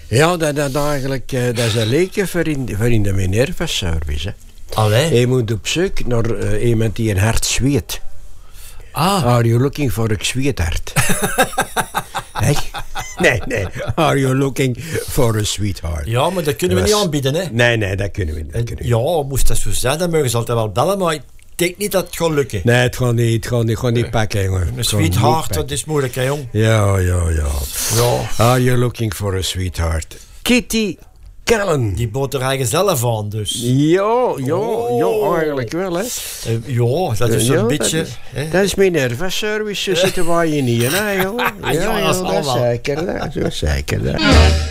Ja, dat eigenlijk, dat is een leekje voor in de Minerva-service. Allee. Je moet op zoek naar iemand die een hart zweet. Are you looking for a sweetheart? Nee. Are you looking for a sweetheart? Ja, maar dat kunnen we niet aanbieden, hè? Nee, dat kunnen we niet. Ja, moest dat zo zijn, dan mogen ze altijd wel bellen, maar ik denk niet dat het gaat lukken. Nee, het gaat niet pakken, jongen. Een sweetheart, dat is moeilijk, hè, jong? Ja. Are you looking for a sweetheart? Kitty Callen. Die bood er eigen zelf aan, dus. Ja, eigenlijk wel, hè. Ja, dat is een beetje... Dat is Minerva-service, zo zitten wij hier niet, hè, joh. Ja, dat is dat allemaal. is zeker, dat.